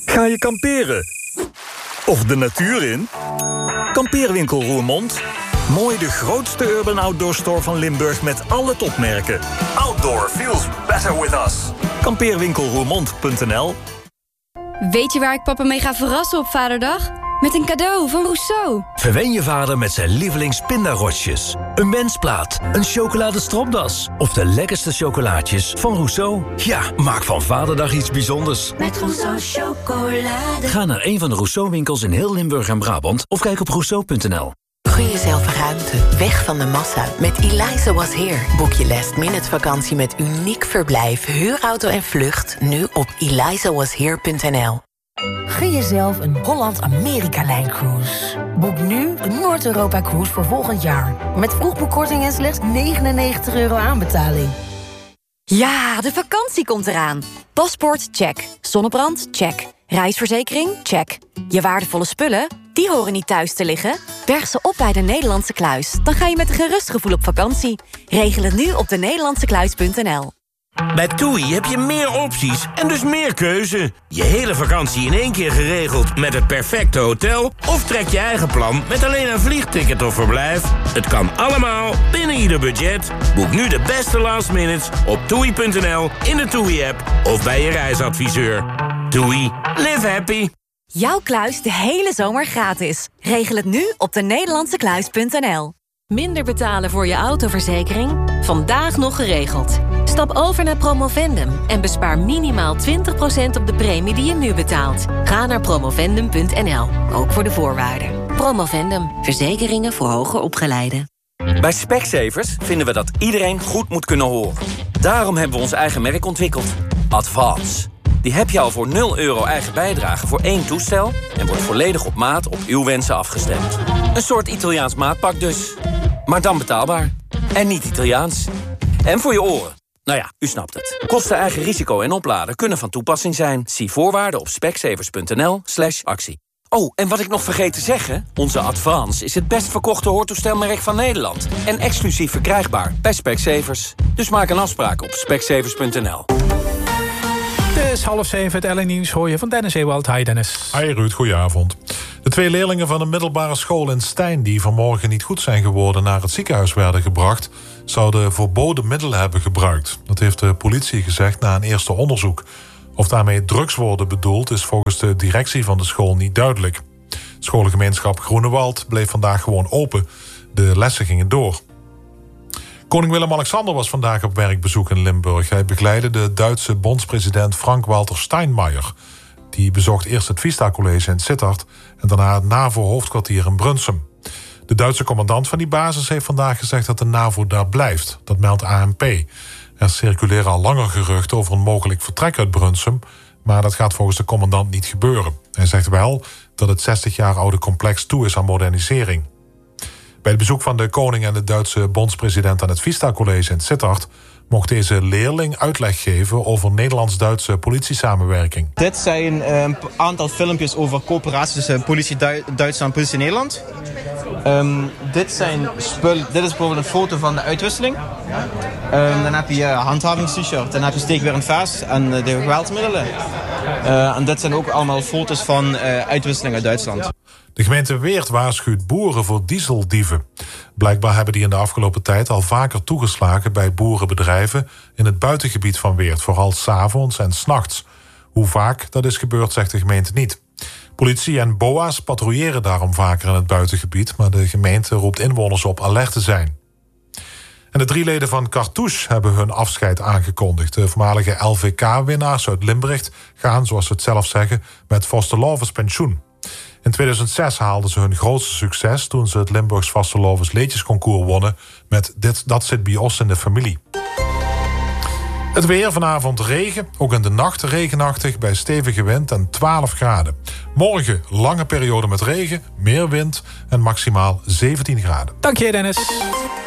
Ga je kamperen? Of de natuur in? Kampeerwinkel Roermond. Mooi de grootste urban outdoor store van Limburg met alle topmerken. Outdoor feels better with us. Kampeerwinkelroermond.nl. Weet je waar ik papa mee ga verrassen op Vaderdag? Met een cadeau van Rousseau. Verwen je vader met zijn lievelingspindarotjes. Een mensplaat, een chocoladestropdas of de lekkerste chocolaatjes van Rousseau. Ja, maak van Vaderdag iets bijzonders. Met Rousseau chocolade. Ga naar een van de Rousseau-winkels in heel Limburg en Brabant of kijk op rousseau.nl. Gun jezelf ruimte, weg van de massa. Met Eliza Was Here. Boek je last-minute vakantie met uniek verblijf, huurauto en vlucht nu op elizawashere.nl. Gun jezelf een Holland-Amerika-lijncruise. Boek nu de Noord-Europa-cruise voor volgend jaar. Met vroegboekkorting en slechts €99 aanbetaling. Ja, de vakantie komt eraan. Paspoort, check. Zonnebrand, check. Reisverzekering, check. Je waardevolle spullen, die horen niet thuis te liggen. Berg ze op bij de Nederlandse Kluis. Dan ga je met een gerust gevoel op vakantie. Regel het nu op denederlandsekluis.nl. Bij TUI heb je meer opties en dus meer keuze. Je hele vakantie in één keer geregeld met het perfecte hotel... of trek je eigen plan met alleen een vliegticket of verblijf. Het kan allemaal binnen ieder budget. Boek nu de beste last minutes op TUI.nl, in de TUI-app of bij je reisadviseur. TUI. Live happy. Jouw kluis de hele zomer gratis. Regel het nu op denederlandsekluis.nl. Minder betalen voor je autoverzekering? Vandaag nog geregeld. Stap over naar Promovendum en bespaar minimaal 20% op de premie die je nu betaalt. Ga naar promovendum.nl, ook voor de voorwaarden. Promovendum, verzekeringen voor hoger opgeleiden. Bij Specsavers vinden we dat iedereen goed moet kunnen horen. Daarom hebben we ons eigen merk ontwikkeld. Advance. Die heb je al voor €0 eigen bijdrage voor 1 toestel... en wordt volledig op maat op uw wensen afgestemd. Een soort Italiaans maatpak dus. Maar dan betaalbaar. En niet Italiaans. En voor je oren. Nou ja, u snapt het. Kosten, eigen risico en opladen kunnen van toepassing zijn. Zie voorwaarden op specsavers.nl/actie. Oh, en wat ik nog vergeet te zeggen... onze Advance is het best verkochte hoortoestelmerk van Nederland. En exclusief verkrijgbaar bij Specsavers. Dus maak een afspraak op specsavers.nl. Het is 6:30, het LN-nieuws hoor je van Dennis Ewald. Hi Dennis. Hi Ruud, goedenavond. De 2 leerlingen van een middelbare school in Stein... die vanmorgen niet goed zijn geworden naar het ziekenhuis werden gebracht... zouden verboden middelen hebben gebruikt. Dat heeft de politie gezegd na een eerste onderzoek. Of daarmee drugs worden bedoeld... is volgens de directie van de school niet duidelijk. Scholengemeenschap Groenewald bleef vandaag gewoon open. De lessen gingen door. Koning Willem-Alexander was vandaag op werkbezoek in Limburg. Hij begeleidde de Duitse bondspresident Frank-Walter Steinmeier. Die bezocht eerst het Vista College in Sittard... en daarna het NAVO-hoofdkwartier in Brunsum. De Duitse commandant van die basis heeft vandaag gezegd dat de NAVO daar blijft. Dat meldt ANP. Er circuleren al langer geruchten over een mogelijk vertrek uit Brunsum... maar dat gaat volgens de commandant niet gebeuren. Hij zegt wel dat het 60 jaar oude complex toe is aan modernisering. Bij het bezoek van de koning en de Duitse bondspresident aan het Vista College in Sittard... mocht deze leerling uitleg geven over Nederlands-Duitse politiesamenwerking. Dit zijn een aantal filmpjes over coöperatie tussen politie Duitsland en politie Nederland. Dit is bijvoorbeeld een foto van de uitwisseling. Dan heb je handhavingst-shirt, dan heb je steekweer en vest en de geweldsmiddelen. En dit zijn ook allemaal foto's van uitwisseling uit Duitsland. De gemeente Weert waarschuwt boeren voor dieseldieven. Blijkbaar hebben die in de afgelopen tijd al vaker toegeslagen bij boerenbedrijven in het buitengebied van Weert, vooral 's avonds en 's nachts. Hoe vaak dat is gebeurd, zegt de gemeente niet. Politie en BOA's patrouilleren daarom vaker in het buitengebied, maar de gemeente roept inwoners op alert te zijn. En de 3 leden van Cartouche hebben hun afscheid aangekondigd. De voormalige LVK-winnaars uit Limburg gaan, zoals ze het zelf zeggen, met vastelovens pensioen. In 2006 haalden ze hun grootste succes toen ze het Limburgs vastelovens liedjesconcours wonnen met Dat zit bij ons in de familie. Het weer, vanavond regen, ook in de nacht regenachtig bij stevige wind en 12 graden. Morgen lange periode met regen, meer wind en maximaal 17 graden. Dank je Dennis.